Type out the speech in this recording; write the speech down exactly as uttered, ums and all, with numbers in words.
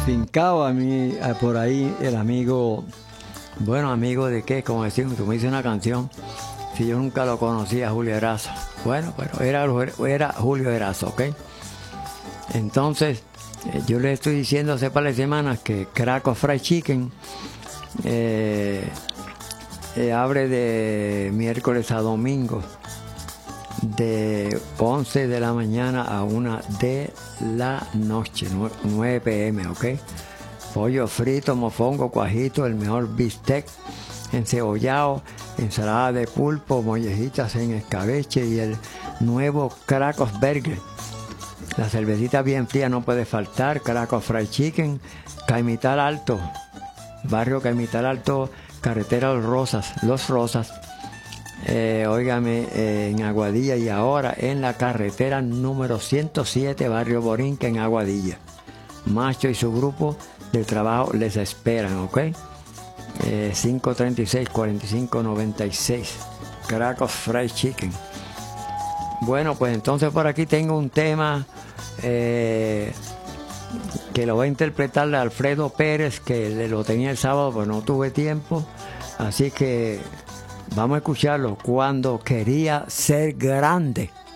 afincado a mí, a- por ahí el amigo, bueno, amigo de qué, como decimos, como dice una canción, si yo nunca lo conocía, Julio Erazo. Bueno, pero era, era Julio Erazo, ¿ok? Entonces, eh, yo le estoy diciendo hace par de semanas que Crackle Fried Chicken eh, eh, abre de miércoles a domingo, de once de la mañana a una de la noche, nueve p m, ¿ok? Pollo frito, mofongo, cuajito, el mejor bistec, encebollado, ensalada de pulpo, mollejitas en escabeche y el nuevo Crackle Burger. La cervecita bien fría no puede faltar. Crackle Fried Chicken, Caimital Alto, barrio Caimital Alto, carretera Los Rosas, Los Rosas. Eh, óigame, eh, en Aguadilla, y ahora en la carretera número ciento siete, barrio Borinque, en Aguadilla. Macho y su grupo de trabajo les esperan, ¿ok? Eh, cinco treinta y seis, cuarenta y cinco noventa y seis, Crackle Fried Chicken. Bueno, pues entonces por aquí tengo un tema eh, que lo va a interpretar Alfredo Pérez, que le- lo tenía el sábado, pero no tuve tiempo. Así que vamos a escucharlo. Cuando quería ser grande.